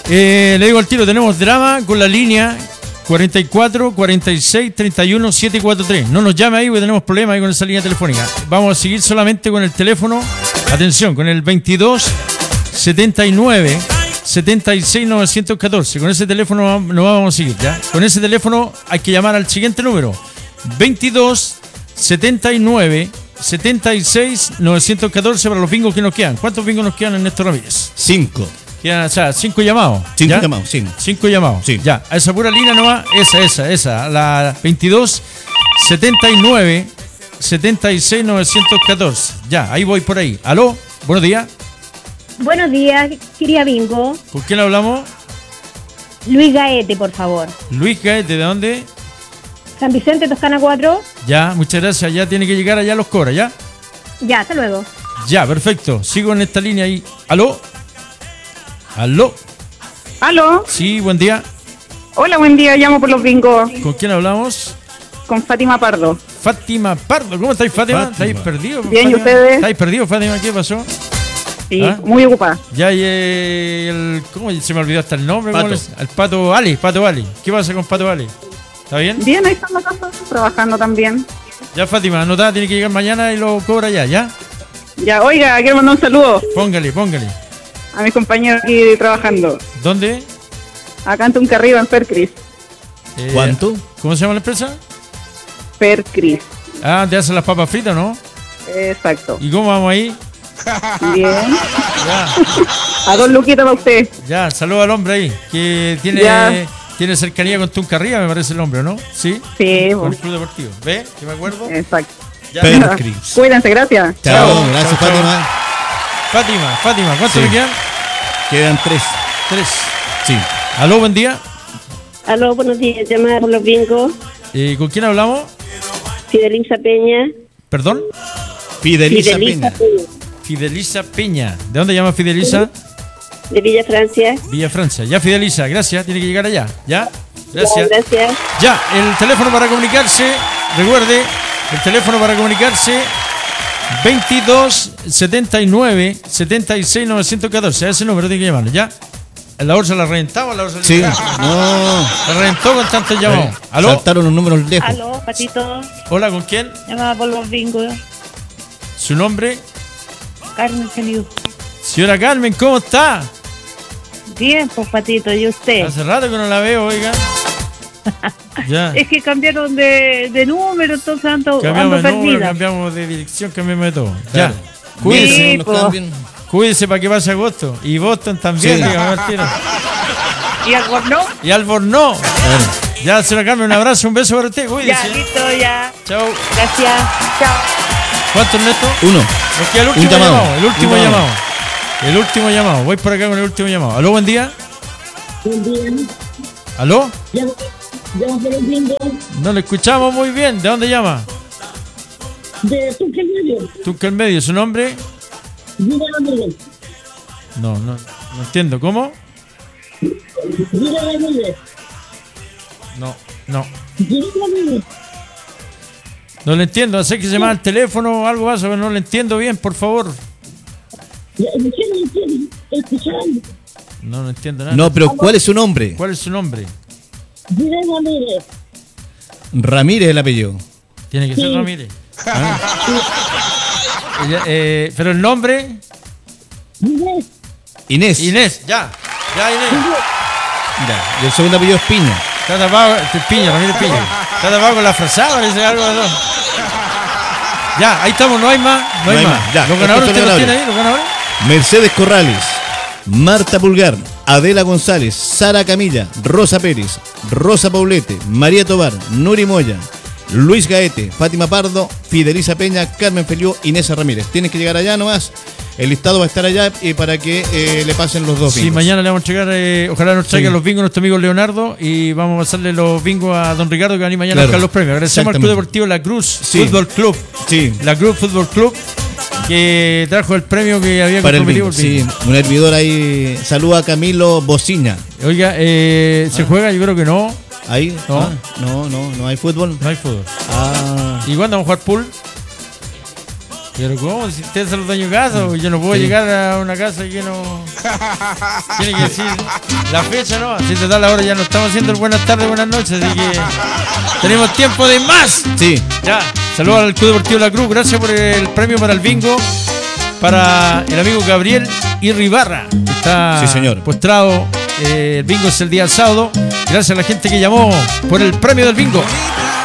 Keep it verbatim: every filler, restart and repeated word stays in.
eh, le digo al tiro, tenemos drama con la línea cuarenta y cuatro, cuarenta y seis, treinta y uno, setecientos cuarenta y tres. No nos llame ahí porque tenemos problemas ahí con esa línea telefónica. Vamos a seguir solamente con el teléfono, atención, con el veintidós, setenta y nueve, setenta y seis, novecientos catorce. Con ese teléfono no vamos a seguir, ¿ya? Con ese teléfono hay que llamar al siguiente número, veintidós, setenta y nueve, setenta y seis, novecientos catorce para los bingos que nos quedan. ¿Cuántos bingos nos quedan, Ernesto Ramírez? Cinco. Quedan, o sea, cinco llamados. Cinco ¿ya? llamados, sí. Cinco llamados. Sí. Ya, a esa pura línea nomás, esa, esa, esa. La veintidós, setenta y nueve, setenta y seis, novecientos catorce. Ya, ahí voy por ahí. ¿Aló? Buenos días. Buenos días, quería bingo. ¿Con quién hablamos? Luis Gaete, por favor. Luis Gaete, ¿de dónde? San Vicente, Toscana cuatro. Ya, muchas gracias. Ya tiene que llegar allá los cobras, ¿ya? Ya, hasta luego. Ya, perfecto. Sigo en esta línea ahí. ¿Aló? ¿Aló? ¿Aló? Sí, buen día. Hola, buen día, llamo por los bingos. ¿Con quién hablamos? Con Fátima Pardo. Fátima Pardo. ¿Cómo estáis, Fátima? Fátima. ¿Estáis perdidos? Bien, ¿y Fátima? ustedes? ¿Estáis perdidos, Fátima? ¿Qué pasó? Sí, ¿Ah? muy ocupada. Ya, y el... ¿Cómo se me olvidó hasta el nombre? Pato. ¿Cómo es? El Pato Ali, Pato Ali. ¿Qué pasa con Pato Ali? ¿Está bien? Bien, ahí está en la casa, trabajando también. Ya, Fátima, anotada, tiene que llegar mañana y lo cobra ya, ¿ya? Ya, oiga, quiero mandar un saludo Póngale, póngale. a mis compañeros aquí trabajando. ¿Dónde? Acá en Tuncarriba, en Percris. Eh, ¿Cuánto? ¿Cómo se llama la empresa? Percris. Ah, te hacen las papas fritas, ¿no? Exacto. ¿Y cómo vamos ahí? Bien. Ya, A dos luquitas para usted. ya, saludo al hombre ahí, que tiene, Ya. tiene cercanía con Tuncarriba, me parece el hombre, ¿no? Sí. Sí, Con el pues, Club Deportivo. ¿Ve? ¿Que me acuerdo? exacto. Ya. Percris. Cuídense, gracias. Chao, Chao, gracias, chao, Fátima. Fátima, Fátima, ¿cuántos Sí. me quedan? Quedan tres. Tres. Sí. Aló, buen día. Aló, buenos días, llamada por los bingos. Eh, ¿Con quién hablamos? Fidelisa Peña. ¿Perdón? Fideliza, Fidelisa Peña. Peña. Fideliza Peña. ¿De dónde llama Fideliza? De Villa Francia. Villa Francia. Ya, Fideliza, gracias. Tiene que llegar allá. ¿Ya? Ya, Gracias. gracias. Ya, el teléfono para comunicarse, recuerde, el teléfono para comunicarse, veintidós, setenta y nueve, setenta y seis, novecientos catorce. A ese número tiene que llamarlo, ¿ya? ¿La bolsa la reventaba o la bolsa Sí. la No. La reventó con tantos llamados. ¿Aló? Saltaron los números lejos. Aló, Patito. Hola, ¿con quién? Llamada por los bingos. ¿Su nombre? Carmen Feliu. Señora Carmen, ¿cómo está? Bien, pues, Patito, ¿y usted? Hace rato que no la veo, oiga. Ya. Es que cambiaron de, de número, entonces ando, Cambiamos ando de número, perdida. cambiamos de dirección, cambiamos de todo. Claro. Ya. Cuídese, Sí, Nos po. cambian. cuídese para que pase agosto. Y Boston también, Sí. dígame al tiro. ¿Y Albornoz? Y Albornoz. Claro. Ya, señora Carmen, un abrazo, un beso para usted, Ya, cuídese. listo, ya. Chao. Gracias. Chao. ¿Cuánto, Ernesto? Uno. Nos queda el último Un llamado. llamado. El último Un llamado. llamado. El último llamado. Voy por acá con el último llamado. ¿Aló, buen día? ¿Aló? No le escuchamos muy bien. ¿De dónde llama? De Tunca Medio. Tunca el medio. ¿Su nombre? Vida Ramírez. No, no, no entiendo. ¿Cómo? Vida Ramírez. No, no. Vida Ramírez. No le entiendo. Sé que se llama el teléfono o algo más, pero no le entiendo bien, por favor. Ya, ¿me quieren, me quieren escuchar? No, no entiendo nada. No, pero ¿cuál es su nombre? ¿Cuál es su nombre? Vida Ramírez. Ramírez el apellido. Tiene que ser Sí. Ramírez. Ah. Ella, eh, pero el nombre, Inés. Inés. Inés, ya. Ya, Inés. Ya. Y el segundo apellido es Piña. Está tapado, este, Piña, Ramírez Piña. Está tapado con la frazada, parece algo de todo. Ya, ahí estamos, no hay más. No hay, más. Ya, Los ganadores, estos ¿usted son los los tiene ahí? ¿Los ganadores? Mercedes Corrales, Marta Pulgar, Adela González, Sara Camilla, Rosa Pérez, Rosa Paulete, María Tobar, Nuri Moya, Luis Gaete, Fátima Pardo, Fideliza Peña, Carmen Feliu, Inés Ramírez. Tienes que llegar allá nomás. El listado va a estar allá y para que eh, le pasen los dos Sí, bingos. mañana le vamos a entregar, eh, ojalá nos traiga Sí. los bingos nuestro amigo Leonardo y vamos a pasarle los bingos a don Ricardo que va a venir mañana Claro. a buscar los premios. Agradecemos al Club Exactamente. Deportivo La Cruz Sí. Fútbol Club. Sí. La Cruz Fútbol Club que trajo el premio que había Para el comprometido bingo. por Sí, un hervidor ahí. Saluda a Camilo Bociña. Oiga, eh, ¿se juega? Yo creo que no. Ahí. No. Ah, no, no, no hay fútbol. No hay fútbol. Ah, ¿Y cuándo vamos a jugar pool? Pero ¿cómo? Si ustedes son los dueños de casa, pues yo no puedo Sí. llegar a una casa que no... Tiene que decir la fecha, ¿no? Así te da la hora, ya no estamos haciendo el buenas tardes, buenas noches, así que tenemos tiempo de más. Sí. Ya, saludos al Club Deportivo La Cruz, gracias por el premio para el bingo, para el amigo Gabriel Irribarra, que está Sí, señor. postrado. Eh, el bingo es el día sábado. Gracias a la gente que llamó por el premio del bingo.